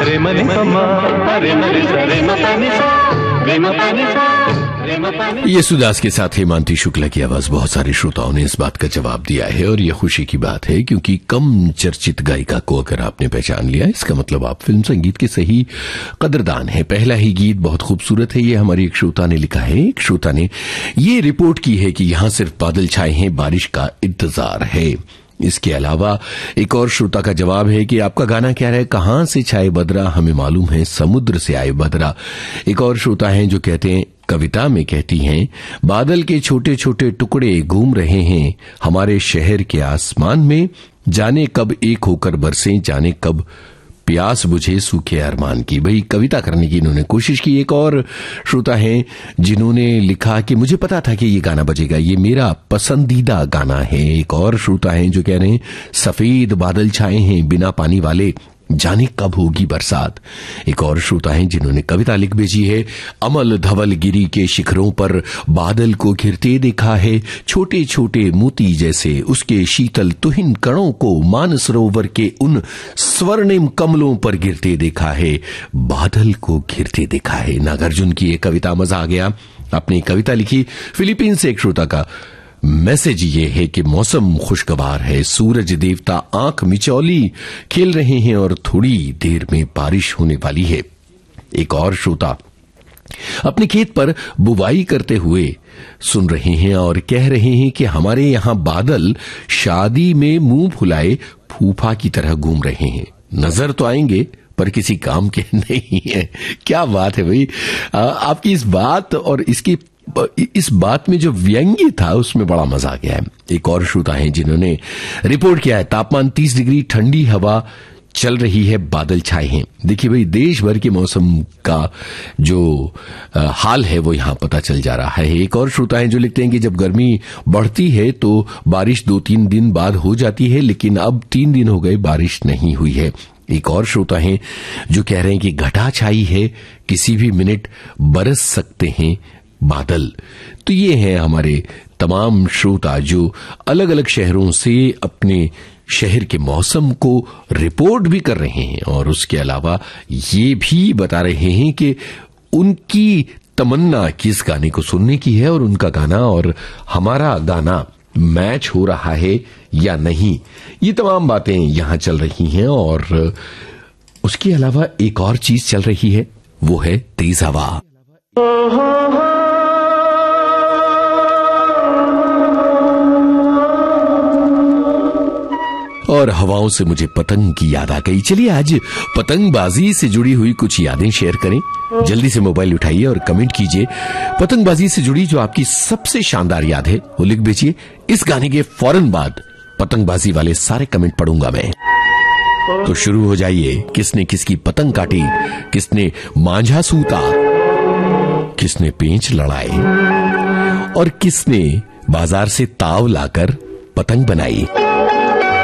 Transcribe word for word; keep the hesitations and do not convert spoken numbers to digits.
रे मनि पम्मा रे मनि सा रे म प नि सा रे म प नि सा रे म प नि। येसुदास के साथ हेमांती शुक्ला की आवाज बहुत सारे श्रोताओं ने इस बात का जवाब दिया है और यह खुशी की बात है क्योंकि कम चर्चित गायिका को अगर आपने पहचान लिया इसका मतलब आप फिल्म संगीत के सही कदरदान है। पहला ही गीत बहुत खूबसूरत है, ये हमारी एक श्रोता ने लिखा है। एक श्रोता ने ये रिपोर्ट की है कि यहां सिर्फ बादल छाए हैं, बारिश का इंतजार है। इसके अलावा एक और श्रोता का जवाब है कि आपका गाना क्या है, कहां से छाए बदरा, हमें मालूम है समुद्र से आए बदरा। एक और श्रोता हैं जो कहते हैं, कविता में कहती हैं, बादल के छोटे छोटे टुकड़े घूम रहे हैं हमारे शहर के आसमान में, जाने कब एक होकर बरसे, जाने कब प्यास बुझे सूखे अरमान की। भाई कविता करने की इन्होंने कोशिश की। एक और श्रोता हैं जिन्होंने लिखा कि मुझे पता था कि ये गाना बजेगा, ये मेरा पसंदीदा गाना है। एक और श्रोता हैं जो कह रहे हैं, सफेद बादल छाए हैं बिना पानी वाले, जाने कब होगी बरसात। एक और श्रोता हैं जिन्होंने कविता लिख भेजी है, अमल धवल गिरी के शिखरों पर बादल को घिरते देखा है, छोटे छोटे मोती जैसे उसके शीतल तुहिन कणों को मानसरोवर के उन स्वर्णिम कमलों पर गिरते देखा है, बादल को घिरते देखा है। नागार्जुन की एक कविता, मजा आ गया। आपने कविता लिखी। फिलीपींस से एक श्रोता का मैसेज ये है कि मौसम खुशगवार है, सूरज देवता आंख मिचौली खेल रहे हैं और थोड़ी देर में बारिश होने वाली है। एक और श्रोता अपने खेत पर बुवाई करते हुए सुन रहे हैं और कह रहे हैं कि हमारे यहां बादल शादी में मुंह फुलाए फूफा की तरह घूम रहे हैं, नजर तो आएंगे पर किसी काम के नहीं है। क्या बात है भाई, आपकी इस बात और इसकी इस बात में जो व्यंग्य था उसमें बड़ा मजा आ गया है। एक और श्रोता हैं जिन्होंने रिपोर्ट किया है, तापमान तीस डिग्री, ठंडी हवा चल रही है, बादल छाए हैं। देखिए भाई, देश भर के मौसम का जो आ, हाल है वो यहां पता चल जा रहा है। एक और श्रोता हैं जो लिखते हैं कि जब गर्मी बढ़ती है तो बारिश दो तीन दिन बाद हो जाती है, लेकिन अब तीन दिन हो गए बारिश नहीं हुई है। एक और श्रोता हैं जो कह रहे हैं कि घटा छाई है, किसी भी मिनट बरस सकते हैं बादल। तो ये हैं हमारे तमाम श्रोता जो अलग अलग शहरों से अपने शहर के मौसम को रिपोर्ट भी कर रहे हैं और उसके अलावा ये भी बता रहे हैं कि उनकी तमन्ना किस गाने को सुनने की है और उनका गाना और हमारा गाना मैच हो रहा है या नहीं। ये तमाम बातें यहां चल रही हैं और उसके अलावा एक और चीज चल रही है, वो है तेज हवा। और हवाओं से मुझे पतंग की याद आ गई। चलिए आज पतंगबाजी से जुड़ी हुई कुछ यादें शेयर करें। जल्दी से मोबाइल उठाइए और कमेंट कीजिए पतंगबाजी से जुड़ी जो आपकी सबसे शानदार याद है वो लिख भेजिए। इस गाने के फौरन बाद पतंगबाजी वाले सारे कमेंट पढ़ूंगा मैं। तो शुरू हो जाइए। किसने किसकी पतंग काटी, किसने मांझा सूता, किसने पेंच लड़ाए और किसने बाजार से ताव लाकर पतंग बनाई।